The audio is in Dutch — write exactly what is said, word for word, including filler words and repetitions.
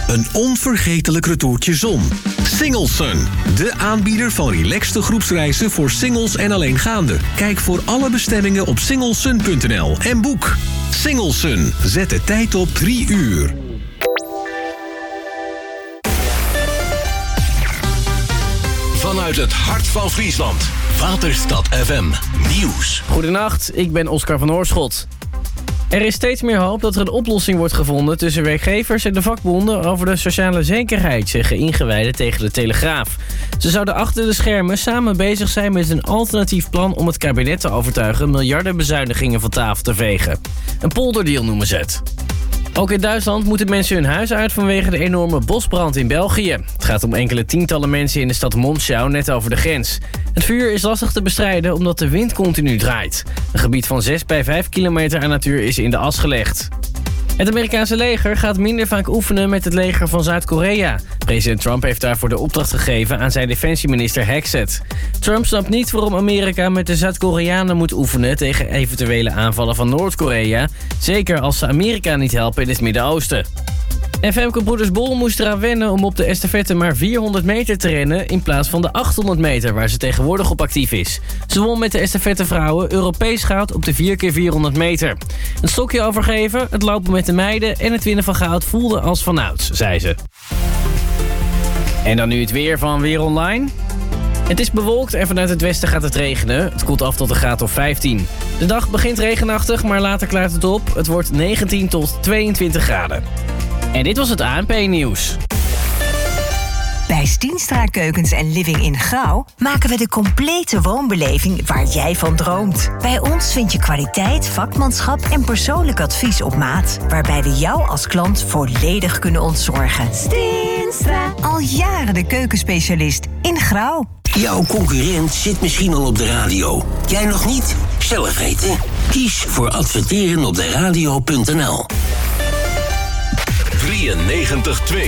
Een onvergetelijk retourtje zon. Singlesun, de aanbieder van relaxte groepsreizen voor singles en alleengaanden. Kijk voor alle bestemmingen op singlesun punt n l en boek. Singlesun, zet de tijd op drie uur. Vanuit het hart van Friesland. Waterstad F M Nieuws. Goedenacht, ik ben Oscar van Oorschot. Er is steeds meer hoop dat er een oplossing wordt gevonden tussen werkgevers en de vakbonden over de sociale zekerheid, zeggen ingewijden tegen de Telegraaf. Ze zouden achter de schermen samen bezig zijn met een alternatief plan om het kabinet te overtuigen miljarden bezuinigingen van tafel te vegen. Een polderdeal noemen ze het. Ook in Duitsland moeten mensen hun huis uit vanwege de enorme bosbrand in België. Het gaat om enkele tientallen mensen in de stad Monschau, net over de grens. Het vuur is lastig te bestrijden omdat de wind continu draait. Een gebied van zes bij vijf kilometer aan natuur is in de as gelegd. Het Amerikaanse leger gaat minder vaak oefenen met het leger van Zuid-Korea. President Trump heeft daarvoor de opdracht gegeven aan zijn defensieminister Hexet. Trump snapt niet waarom Amerika met de Zuid-Koreanen moet oefenen tegen eventuele aanvallen van Noord-Korea. Zeker als ze Amerika niet helpen in het Midden-Oosten. En Femke Broeders-Bol moest eraan wennen om op de estafette maar vierhonderd meter te rennen in plaats van de achthonderd meter waar ze tegenwoordig op actief is. Ze won met de estafettevrouwen Europees goud op de vier keer vierhonderd meter. Een stokje overgeven, het lopen met de meiden en het winnen van goud voelde als vanouds, zei ze. En dan nu het weer van Weer Online. Het is bewolkt en vanuit het westen gaat het regenen. Het koelt af tot een graad of vijftien. De dag begint regenachtig, maar later klaart het op. Het wordt negentien tot tweeëntwintig graden. En dit was het A N P-nieuws. Bij Stienstra Keukens en Living in Grauw maken we de complete woonbeleving waar jij van droomt. Bij ons vind je kwaliteit, vakmanschap en persoonlijk advies op maat, waarbij we jou als klant volledig kunnen ontzorgen. Stienstra. Al jaren de keukenspecialist in Grauw. Jouw concurrent zit misschien al op de radio. Jij nog niet? Zelf weten. Kies voor adverteren op de radio punt n l. drieënnegentig twee